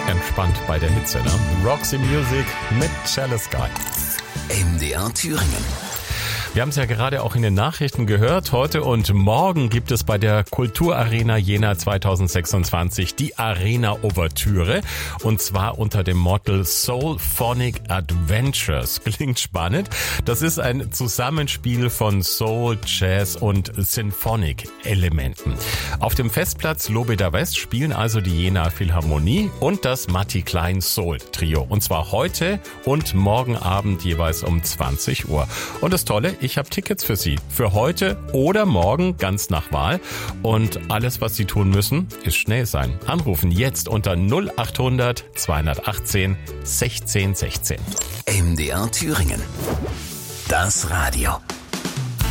entspannt bei der Hitze, ne? Roxy Music mit Jealous Guy. MDR Thüringen. Wir haben es ja gerade auch in den Nachrichten gehört. Heute und morgen gibt es bei der Kulturarena Jena 2026 die Arena-Ouvertüre. Und zwar unter dem Motto Soulphonic Adventures. Klingt spannend. Das ist ein Zusammenspiel von Soul, Jazz und Symphonic-Elementen. Auf dem Festplatz Lobeda West spielen also die Jena Philharmonie und das Matti Klein Soul Trio. Und zwar heute und morgen Abend jeweils um 20 Uhr. Und das Tolle, ich habe Tickets für Sie. Für heute oder morgen, ganz nach Wahl. Und alles, was Sie tun müssen, ist schnell sein. Anrufen jetzt unter 0800 218 16 16. MDR Thüringen. Das Radio.